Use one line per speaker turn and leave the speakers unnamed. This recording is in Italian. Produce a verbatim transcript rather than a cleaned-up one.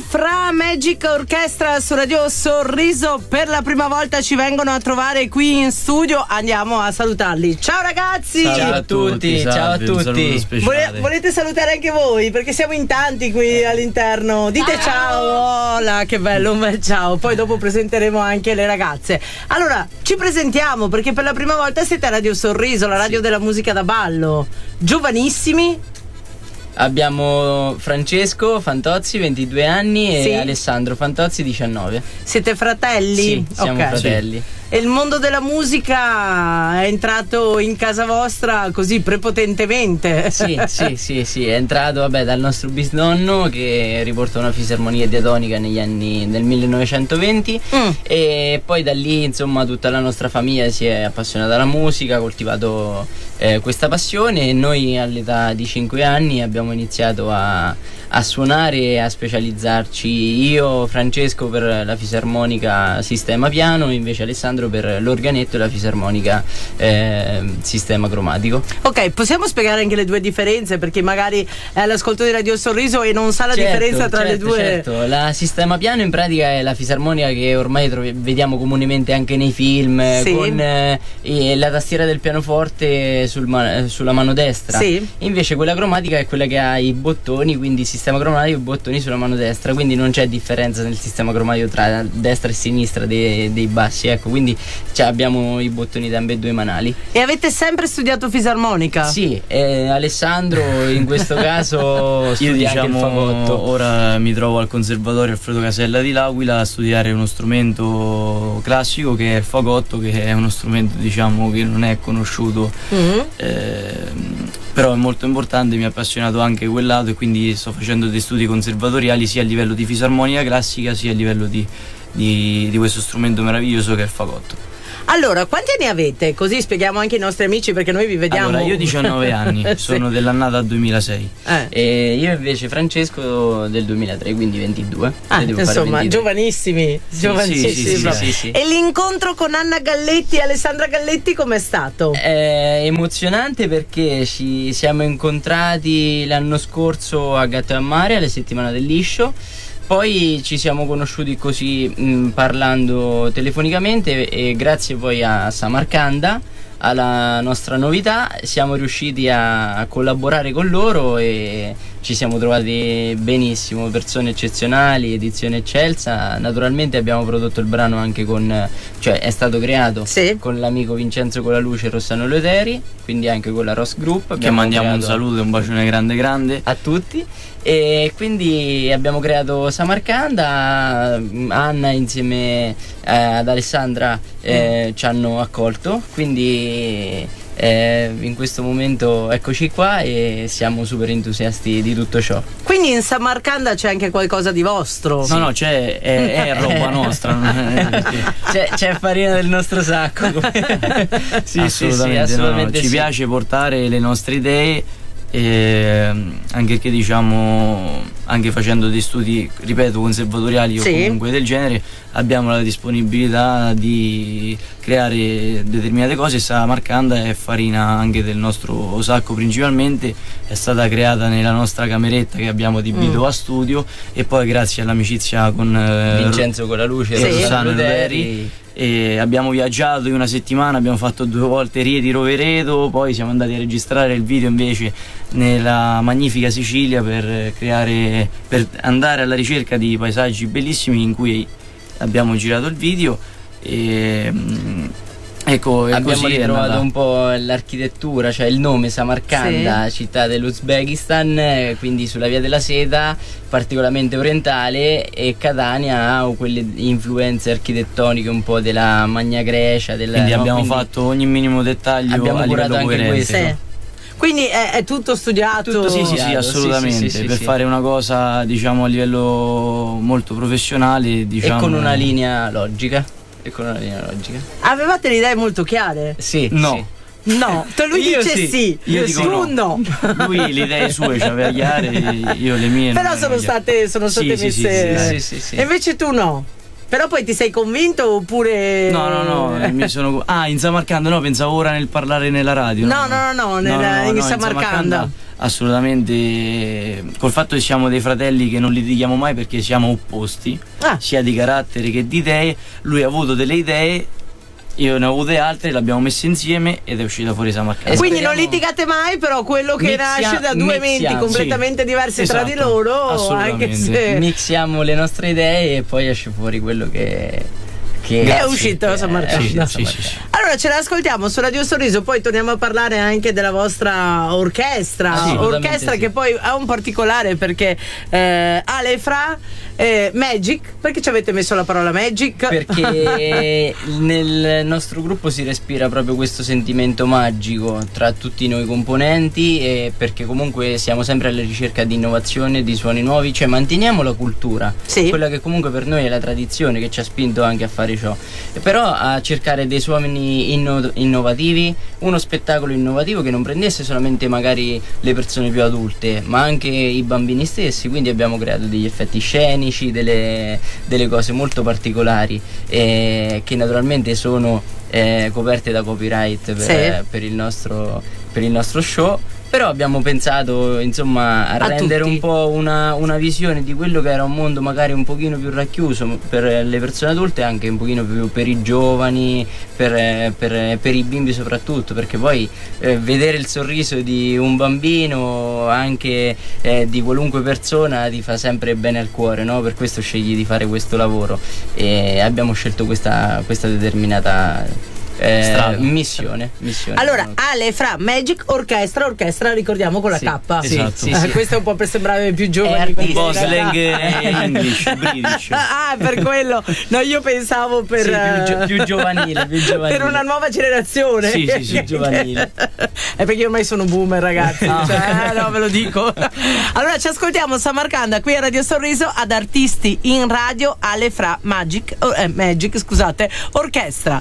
Fra Magic Orchestra su Radio Sorriso. Per la prima volta ci vengono a trovare qui in studio. Andiamo a salutarli. Ciao ragazzi.
Ciao a tutti. Ciao a tutti.
Vole- volete salutare anche voi? Perché siamo in tanti qui all'interno. Dite ciao. Hola, che bello, un bel ciao. Poi dopo presenteremo anche le ragazze. Allora, ci presentiamo perché per la prima volta siete a Radio Sorriso, la radio della musica da ballo. Giovanissimi.
Abbiamo Francesco Fantozzi, ventidue anni, e
sì.
Alessandro Fantozzi, diciannove.
Siete fratelli?
Sì, siamo
okay.
fratelli.
E il mondo della musica è entrato in casa vostra così prepotentemente?
Sì, sì, sì, sì, è entrato vabbè, dal nostro bisnonno che riporta una fisarmonia diatonica negli anni nel millenovecentoventi mm. e poi da lì insomma tutta la nostra famiglia si è appassionata alla musica, ha coltivato eh, questa passione, e noi all'età di cinque anni abbiamo iniziato a, a suonare e a specializzarci. Io, Francesco, per la fisarmonica sistema piano, invece Alessandro per l'organetto e la fisarmonica eh, sistema cromatico.
Ok, possiamo spiegare anche le due differenze, perché magari è all'ascolto di Radio Sorriso e non sa la
certo,
differenza tra
certo,
le due.
Certo, la sistema piano in pratica è la fisarmonica che ormai trovi, vediamo comunemente anche nei film, sì. con eh, la tastiera del pianoforte sul ma- sulla mano destra.
Sì.
Invece quella cromatica è quella che ha i bottoni, quindi sistema cromatico e bottoni sulla mano destra, quindi non c'è differenza nel sistema cromatico tra destra e sinistra dei, dei bassi, ecco, quindi cioè, abbiamo i bottoni da ambedue i manali.
E avete sempre studiato fisarmonica?
Sì, eh, Alessandro in questo caso studia
io diciamo
anche il fagotto.
Ora mi trovo al Conservatorio Alfredo Casella di L'Aquila a studiare uno strumento classico che è il fagotto, che è uno strumento diciamo che non è conosciuto, mm-hmm. eh, però è molto importante, mi ha appassionato anche quel lato e quindi sto facendo dei studi conservatoriali sia a livello di fisarmonica classica sia a livello di, di, di questo strumento meraviglioso che è il fagotto.
Allora, quanti anni avete? Così spieghiamo anche ai nostri amici, perché noi vi vediamo.
Allora, io ho diciannove anni, sono sì. dell'annata duemilasei.
Eh. E io invece Francesco del duemilatré, quindi ventidue.
Ah, insomma, giovanissimi.
Sì,
giovanissimi.
Sì, sì, sì, sì, sì.
E l'incontro con Anna Galletti e Alessandra Galletti com'è stato?
È emozionante perché ci siamo incontrati l'anno scorso a Gatto e a Mare, alle settimane del liscio. Poi ci siamo conosciuti così mh, parlando telefonicamente, e grazie poi a Samarcanda, alla nostra novità, siamo riusciti a, a collaborare con loro e ci siamo trovati benissimo, persone eccezionali, edizione eccelsa. Naturalmente abbiamo prodotto il brano anche con, cioè è stato creato sì. con l'amico Vincenzo Colaluce e Rossano Leoteri, quindi anche con la Ross Group.
Che mandiamo un saluto e un bacione grande grande
a tutti. E quindi abbiamo creato Samarcanda, Anna insieme eh, ad Alessandra eh, mm. ci hanno accolto, quindi eh, in questo momento eccoci qua e siamo super entusiasti di tutto ciò.
Quindi in Samarcanda c'è anche qualcosa di vostro?
Sì. No, no, c'è, è, è roba nostra.
c'è, c'è farina del nostro sacco.
sì, assolutamente, sì, sì, assolutamente no, no. Ci
sì.
piace portare le nostre idee. E anche che diciamo anche facendo dei studi ripeto conservatoriali sì. o comunque del genere abbiamo la disponibilità di creare determinate cose. Samarcanda è farina anche del nostro sacco, principalmente è stata creata nella nostra cameretta che abbiamo adibito mm. a studio, e poi grazie all'amicizia con eh,
Vincenzo Colaluce e
sì.
Rossano Leoteri
e abbiamo viaggiato in una settimana, abbiamo fatto due volte Rieti Rovereto, poi siamo andati a registrare il video invece nella magnifica Sicilia per creare per andare alla ricerca di paesaggi bellissimi in cui abbiamo girato il video e ecco,
abbiamo ritrovato un po' l'architettura, cioè il nome Samarcanda, sì. città dell'Uzbekistan, quindi sulla via della seta, particolarmente orientale, e Catania ha quelle influenze architettoniche un po' della Magna Grecia, della,
quindi
no?
abbiamo
quindi
fatto ogni minimo dettaglio,
abbiamo
a
curato
livello
anche questo.
Sì. Quindi è, è tutto studiato?
Tutto, sì, sì, sì, assolutamente, sì, sì, sì, per sì, fare sì. una cosa diciamo a livello molto professionale, diciamo,
e con una linea logica. E con una linea logica.
Avevate le idee molto chiare?
Sì.
No.
Sì.
No, lui
io
dice
sì,
sì,
io dico
tu no.
no. Lui le idee sue ce aveva chiare, io le mie.
Però sono state, sono state
sì,
messe.
sì, sì,
sì, sì, sì.
E invece tu no. Però poi ti sei convinto oppure.
No, no, no, mi sono. Ah, in Samarcanda, no, pensavo ora nel parlare nella radio.
No, no, no, no, no, nella, no, no, in, no Samarcanda. in Samarcanda.
Assolutamente, col fatto che siamo dei fratelli che non litighiamo mai perché siamo opposti, ah. sia di carattere che di idee. Lui ha avuto delle idee, io ne ho avute altre, le abbiamo messe insieme ed è uscita fuori Samarcanda.
Quindi non litigate mai, però quello che Mixia, nasce da due mixiamo, menti completamente sì, diversi esatto, tra di loro, anche se
mixiamo le nostre idee e poi esce fuori quello che Che
è uscito a Samarcanda.
Sì, sì, sì, sì.
Allora ce l'ascoltiamo su Radio Sorriso, poi torniamo a parlare anche della vostra orchestra,
ah, sì,
orchestra
sì.
che poi ha un particolare perché eh, Ale Fra eh, Magic, perché ci avete messo la parola Magic?
Perché nel nostro gruppo si respira proprio questo sentimento magico tra tutti noi componenti, e perché comunque siamo sempre alla ricerca di innovazione, di suoni nuovi, cioè manteniamo la cultura,
sì.
quella che comunque per noi è la tradizione che ci ha spinto anche a fare ciò, però a cercare dei suoni inno- innovativi, uno spettacolo innovativo che non prendesse solamente magari le persone più adulte ma anche i bambini stessi, quindi abbiamo creato degli effetti scenici, delle, delle cose molto particolari eh, che naturalmente sono eh, coperte da copyright per,
sì.
eh, per, il nostro, per il nostro show. Però abbiamo pensato insomma a, a rendere
tutti.
un po' una, una visione di quello che era un mondo magari un pochino più racchiuso per le persone adulte e anche un pochino più per i giovani, per, per, per i bimbi soprattutto, perché poi eh, vedere il sorriso di un bambino, anche eh, di qualunque persona, ti fa sempre bene al cuore, no? Per questo scegli di fare questo lavoro e abbiamo scelto questa, questa determinata Eh, missione, missione.
Allora, Ale Fra Magic Orchestra, orchestra ricordiamo con la
sì,
K.
sì,
esatto.
sì,
eh,
sì.
Questo è un po' per sembrare più giovani.
Un po' slang English, British.
Ah, per quello. No, io pensavo per
sì, più, gio- più giovanile, più giovanile.
Per una nuova generazione.
Sì, sì, sì, giovanile.
È perché io ormai sono boomer, ragazzi. Ah. Cioè, no, ve lo dico. Allora, ci ascoltiamo Samarcanda qui a Radio Sorriso ad Artisti in Radio Ale Fra Magic, eh, Magic, scusate, Orchestra.